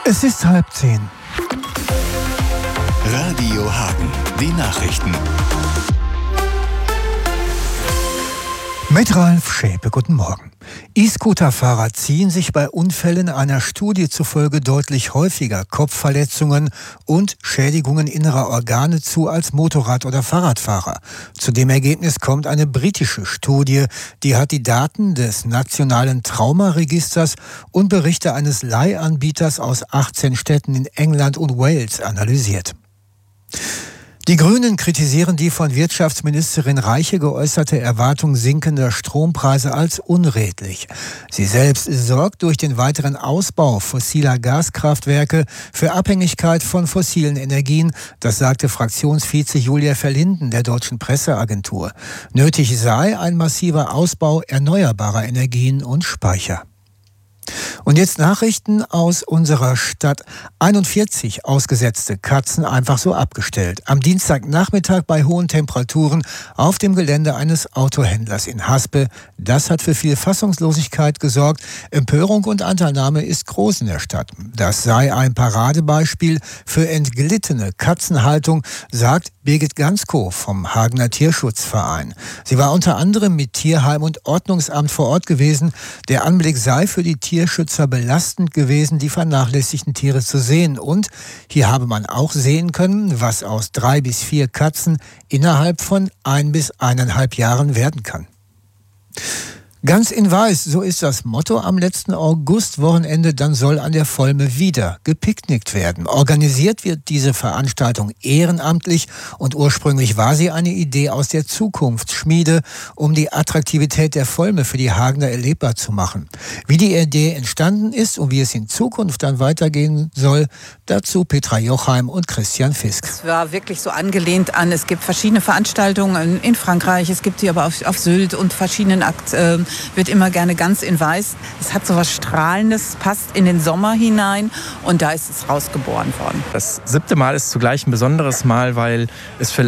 Es ist 9:30. Radio Hagen, die Nachrichten. Mit Ralf Schäpe, guten Morgen. E-Scooter-Fahrer ziehen sich bei Unfällen einer Studie zufolge deutlich häufiger Kopfverletzungen und Schädigungen innerer Organe zu als Motorrad- oder Fahrradfahrer. Zu dem Ergebnis kommt eine britische Studie, die hat die Daten des nationalen Traumaregisters und Berichte eines Leihanbieters aus 18 Städten in England und Wales analysiert. Die Grünen kritisieren die von Wirtschaftsministerin Reiche geäußerte Erwartung sinkender Strompreise als unredlich. Sie selbst sorgt durch den weiteren Ausbau fossiler Gaskraftwerke für Abhängigkeit von fossilen Energien. Das sagte Fraktionsvize Julia Verlinden der Deutschen Presseagentur. Nötig sei ein massiver Ausbau erneuerbarer Energien und Speicher. Und jetzt Nachrichten aus unserer Stadt. 41 ausgesetzte Katzen einfach so abgestellt. Am Dienstagnachmittag bei hohen Temperaturen auf dem Gelände eines Autohändlers in Haspe. Das hat für viel Fassungslosigkeit gesorgt. Empörung und Anteilnahme ist groß in der Stadt. Das sei ein Paradebeispiel für entglittene Katzenhaltung, sagt Birgit Ganskow vom Hagener Tierschutzverein. Sie war unter anderem mit Tierheim und Ordnungsamt vor Ort gewesen. Der Anblick sei für die Tierschützer belastend gewesen, die vernachlässigten Tiere zu sehen. Und hier habe man auch sehen können, was aus 3 bis 4 Katzen innerhalb von 1 bis 1,5 Jahren werden kann. Ganz in Weiß, so ist das Motto am letzten Augustwochenende, dann soll an der Volme wieder gepicknickt werden. Organisiert wird diese Veranstaltung ehrenamtlich und ursprünglich war sie eine Idee aus der Zukunftsschmiede, um die Attraktivität der Volme für die Hagener erlebbar zu machen. Wie die Idee entstanden ist und wie es in Zukunft dann weitergehen soll, dazu Petra Jochheim und Christian Fisk. Es war wirklich so angelehnt an, es gibt verschiedene Veranstaltungen in Frankreich, es gibt sie aber auf Sylt und verschiedenen wird immer gerne ganz in Weiß. Es hat so was Strahlendes, passt in den Sommer hinein und da ist es rausgeboren worden. Das 7. Mal ist zugleich ein besonderes Mal, weil es für